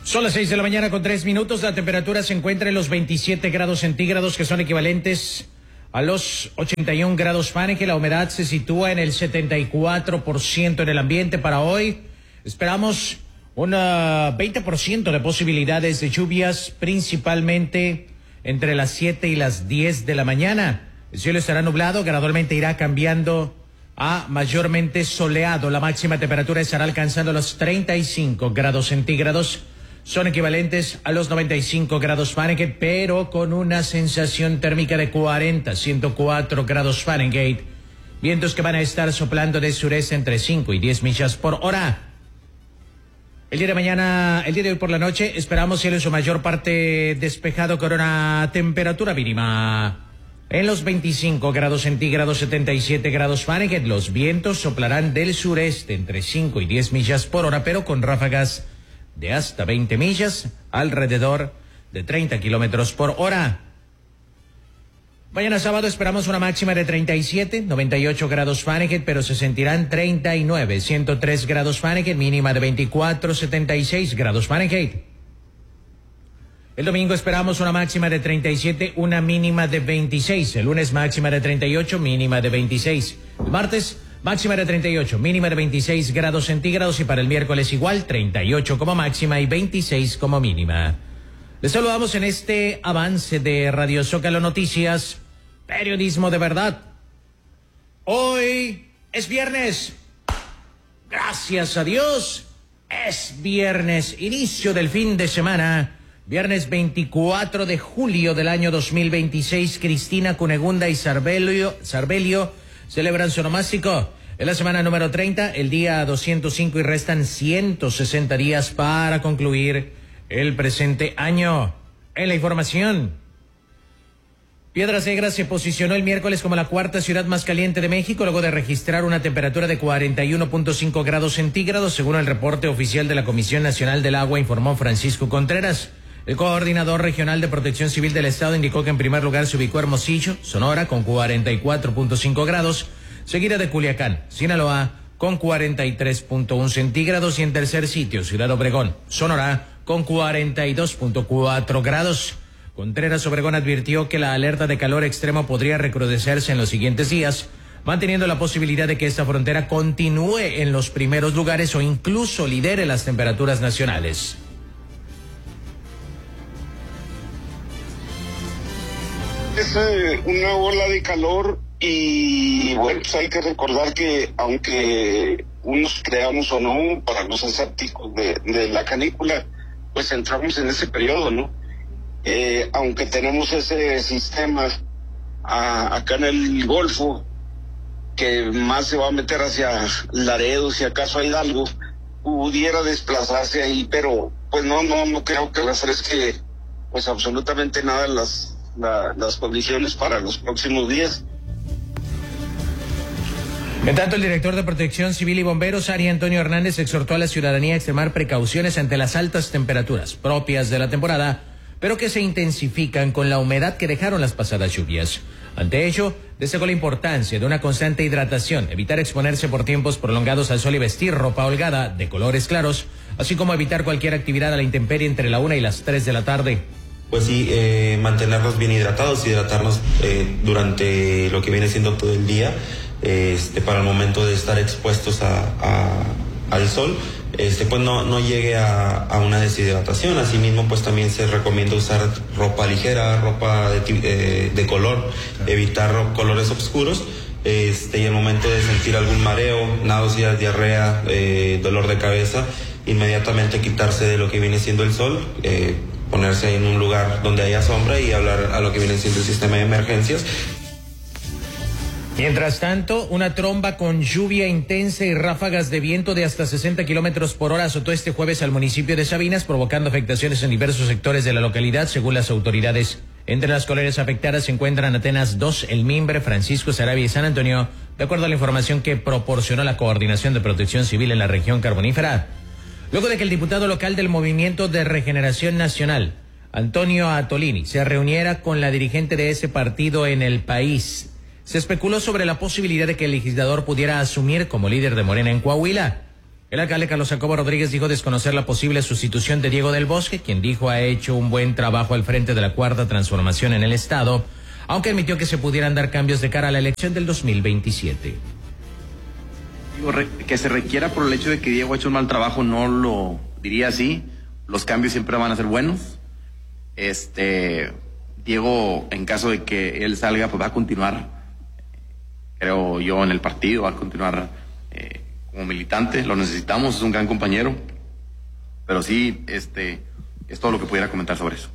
Son las 6 de la mañana con 3 minutos. La temperatura se encuentra en los 27 grados centígrados, que son equivalentes a los 81 grados Fahrenheit. La humedad se sitúa en el 74% en el ambiente para hoy. Esperamos un 20% de posibilidades de lluvias, principalmente entre las 7 y las 10 de la mañana. El cielo estará nublado, gradualmente irá cambiando a mayormente soleado. La máxima temperatura estará alcanzando los 35 grados centígrados. Son equivalentes a los 95 grados Fahrenheit, pero con una sensación térmica de 104 grados Fahrenheit. Vientos que van a estar soplando de sureste entre 5 y 10 millas por hora. El día de hoy por la noche, esperamos cielo en su mayor parte despejado con una temperatura mínima en los 25 grados centígrados, 77 grados Fahrenheit. Los vientos soplarán del sureste entre 5 y 10 millas por hora, pero con ráfagas de hasta 20 millas, alrededor de 30 kilómetros por hora. Mañana sábado esperamos una máxima de 37, 98 grados Fahrenheit, pero se sentirán 39, 103 grados Fahrenheit, mínima de 24, 76 grados Fahrenheit. El domingo esperamos una máxima de 37, una mínima de 26. El lunes máxima de 38, mínima de 26. El martes máxima de 38, mínima de 26 grados centígrados, y para el miércoles igual, 38 como máxima y 26 como mínima. Les saludamos en este avance de Radio Zócalo Noticias, periodismo de verdad. Hoy es viernes. Gracias a Dios, es viernes, inicio del fin de semana. Viernes 24 de julio del año 2026, Cristina, Cunegunda y Sarbelio celebran su onomástico. En la semana número 30, el día 205, y restan 160 días para concluir el presente año. En la información, Piedras Negras se posicionó el miércoles como la cuarta ciudad más caliente de México, luego de registrar una temperatura de 41.5 grados centígrados, según el reporte oficial de la Comisión Nacional del Agua, informó Francisco Contreras. El coordinador regional de Protección Civil del Estado indicó que en primer lugar se ubicó Hermosillo, Sonora, con 44.5 grados, seguida de Culiacán, Sinaloa, con 43.1 centígrados, y en tercer sitio, Ciudad Obregón, Sonora, con 42.4 grados. Contreras Obregón advirtió que la alerta de calor extremo podría recrudecerse en los siguientes días, manteniendo la posibilidad de que esta frontera continúe en los primeros lugares o incluso lidere las temperaturas nacionales. Es una ola de calor y bueno, pues hay que recordar que aunque unos creamos o no, para los escépticos de la canícula, pues entramos en ese periodo, ¿no? Aunque tenemos ese sistema acá en el Golfo, que más se va a meter hacia Laredo, si acaso hay algo, pudiera desplazarse ahí, pero pues no creo que las tres que pues absolutamente nada las condiciones para los próximos días. En tanto, el director de Protección Civil y Bomberos, Ari Antonio Hernández, exhortó a la ciudadanía a extremar precauciones ante las altas temperaturas propias de la temporada, pero que se intensifican con la humedad que dejaron las pasadas lluvias. Ante ello, destacó la importancia de una constante hidratación, evitar exponerse por tiempos prolongados al sol y vestir ropa holgada de colores claros, así como evitar cualquier actividad a la intemperie entre la 1 y las 3 de la tarde. Pues sí, mantenernos bien hidratados, hidratarnos durante lo que viene siendo todo el día, para el momento de estar expuestos al sol, pues no llegue a una deshidratación. Asimismo, pues también se recomienda usar ropa ligera, ropa de color, evitar colores oscuros, y el momento de sentir algún mareo, náuseas, diarrea, dolor de cabeza, inmediatamente quitarse de lo que viene siendo el sol, ponerse en un lugar donde haya sombra y hablar a lo que viene siendo el sistema de emergencias. Mientras tanto, una tromba con lluvia intensa y ráfagas de viento de hasta 60 kilómetros por hora azotó este jueves al municipio de Sabinas, provocando afectaciones en diversos sectores de la localidad, según las autoridades. Entre las colonias afectadas se encuentran Atenas 2, El Mimbre, Francisco Sarabia y San Antonio, de acuerdo a la información que proporcionó la Coordinación de Protección Civil en la región carbonífera. Luego de que el diputado local del Movimiento de Regeneración Nacional, Antonio Atolini, se reuniera con la dirigente de ese partido en el país, se especuló sobre la posibilidad de que el legislador pudiera asumir como líder de Morena en Coahuila. El alcalde Carlos Jacobo Rodríguez dijo desconocer la posible sustitución de Diego del Bosque, quien dijo ha hecho un buen trabajo al frente de la cuarta transformación en el estado, aunque admitió que se pudieran dar cambios de cara a la elección del 2027. Que se requiera por el hecho de que Diego ha hecho un mal trabajo, no lo diría así. Los cambios siempre van a ser buenos. Diego, en caso de que él salga, pues va a continuar, creo yo, en el partido, va a continuar como militante. Lo necesitamos, es un gran compañero. Pero sí, es todo lo que pudiera comentar sobre eso.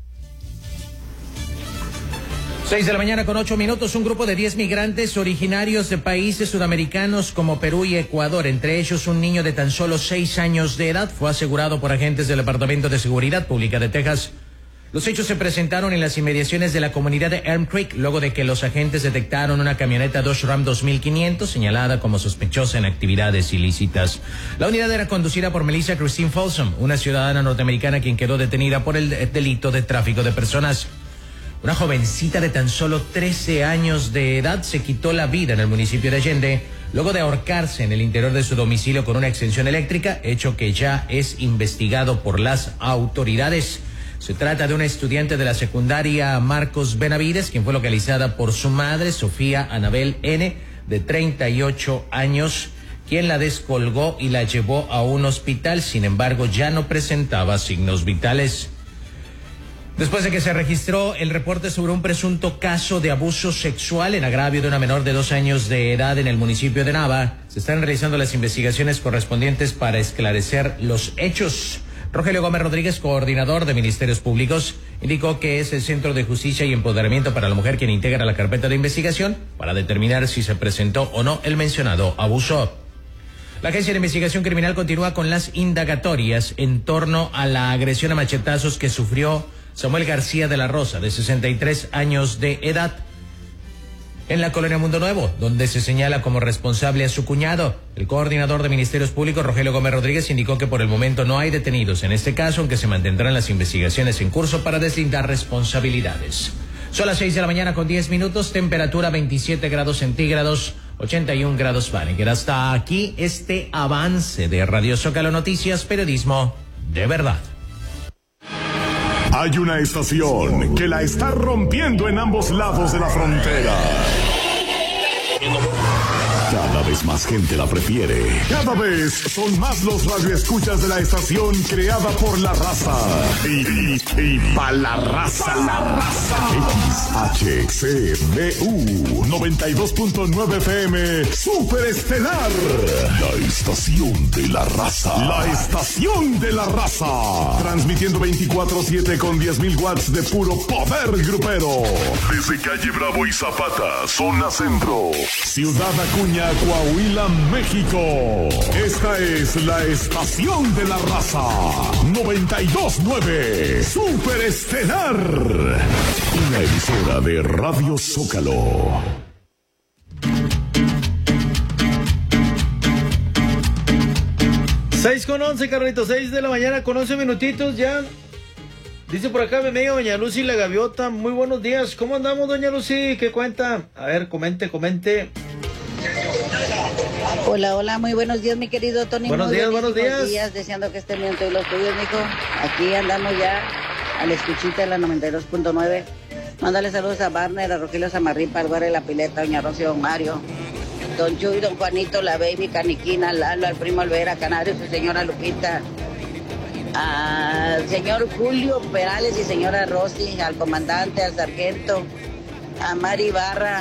6:08 a.m, un grupo de 10 migrantes originarios de países sudamericanos como Perú y Ecuador, entre ellos un niño de tan solo 6 años de edad, fue asegurado por agentes del Departamento de Seguridad Pública de Texas. Los hechos se presentaron en las inmediaciones de la comunidad de Elm Creek, luego de que los agentes detectaron una camioneta Dodge Ram 2500 señalada como sospechosa en actividades ilícitas. La unidad era conducida por Melissa Christine Folsom, una ciudadana norteamericana quien quedó detenida por el delito de tráfico de personas. Una jovencita de tan solo 13 años de edad se quitó la vida en el municipio de Allende luego de ahorcarse en el interior de su domicilio con una extensión eléctrica, hecho que ya es investigado por las autoridades. Se trata de una estudiante de la secundaria Marcos Benavides, quien fue localizada por su madre, Sofía Anabel N., de 38 años, quien la descolgó y la llevó a un hospital. Sin embargo, ya no presentaba signos vitales. Después de que se registró el reporte sobre un presunto caso de abuso sexual en agravio de una menor de 2 años de edad en el municipio de Nava, se están realizando las investigaciones correspondientes para esclarecer los hechos. Rogelio Gómez Rodríguez, coordinador de Ministerios Públicos, indicó que es el Centro de Justicia y Empoderamiento para la Mujer quien integra la carpeta de investigación para determinar si se presentó o no el mencionado abuso. La Agencia de Investigación Criminal continúa con las indagatorias en torno a la agresión a machetazos que sufrió Samuel García de la Rosa, de 63 años de edad, en la colonia Mundo Nuevo, donde se señala como responsable a su cuñado. El coordinador de Ministerios Públicos, Rogelio Gómez Rodríguez, indicó que por el momento no hay detenidos en este caso, aunque se mantendrán las investigaciones en curso para deslindar responsabilidades. Son las 6:10 a.m, temperatura 27 grados centígrados, 81 grados Fahrenheit. Hasta aquí este avance de Radio Zócalo Noticias, periodismo de verdad. Hay una estación que la está rompiendo en ambos lados de la frontera. Cada vez más gente la prefiere. Cada vez son más los radioescuchas de la estación creada por la raza. Y pa' la raza. XHCBU 92.9 FM Super Estelar. La estación de la raza. La estación de la raza. Transmitiendo 24/7 con 10,000 watts de puro poder grupero. Desde calle Bravo y Zapata, zona centro. Ciudad Acuña, Coahuila, México. Esta es la estación de la raza. 92.9 Super Estelar. Una emisora de Radio Zócalo. Seis con 11, Carlito, 6 de la mañana con 11 minutitos ya. Dice por acá mi amiga doña Lucy La Gaviota. Muy buenos días, ¿cómo andamos, doña Lucy? ¿Qué cuenta? A ver, comente. Hola, muy buenos días, mi querido Tony. Buenos días. Deseando que estén bien todos los tuyos, mijo. Aquí andamos ya a la escuchita de la 92.9. Mándale saludos a Barner, a Rogelio Zamarripa, al Guardia de la Pileta, doña Rocío, don Mario, don Chuy, don Juanito, la Baby, Caniquina, Lalo, al primo Olvera, Canario, su señora Lupita, al señor Julio Perales y señora Rosy, al comandante, al sargento, a Mari Barra,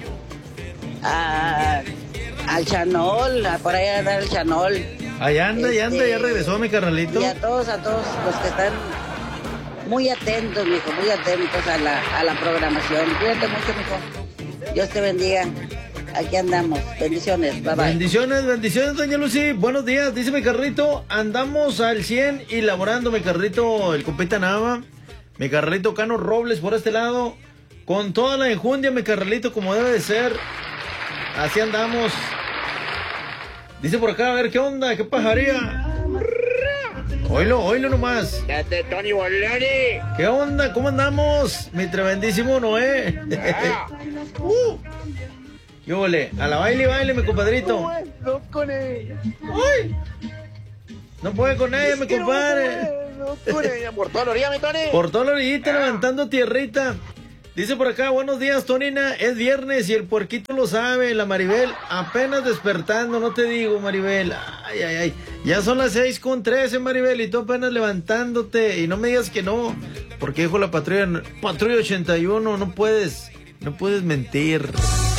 al Chanol, por ahí anda el Chanol. Allá anda, ya regresó mi carnalito. Y a todos los que están muy atentos, mijo, muy atentos a la programación. Cuídate mucho, mijo. Dios te bendiga. Aquí andamos. Bendiciones. Bye, bye. Bendiciones, doña Lucy. Buenos días. Dice mi carrito, andamos al 100 y laborando, mi carrito, el compita Nava. Mi carrito Cano Robles por este lado. Con toda la enjundia, mi carnalito, como debe de ser. Así andamos. Dice por acá, a ver, ¿qué onda? ¿Qué pajaría? Oílo nomás. Date, Tony Boloni. ¿Qué onda? ¿Cómo andamos? Mi tremendísimo Noé. ¿Qué ole? A la baile, mi compadrito. No con ella. ¡Ay! No puede con ella, mi compadre. No con ella. Por toda la orilla, mi Tony. Por toda la orillita, levantando tierrita. Dice por acá, buenos días, Tonina. Es viernes y el puerquito lo sabe. La Maribel apenas despertando, no te digo, Maribel. Ay. Ya son las 6:13, Maribel, y tú apenas levantándote. Y no me digas que no. Porque dijo la patrulla 81, no puedes mentir.